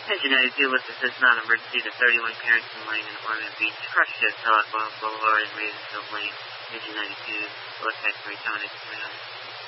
Engine 92 with assist non-emergency to 31 Carrington Lane in Ormond Beach. Crush shift to Boulevard and Ravensfield Lane. Engine 92, low tax rate, terminate.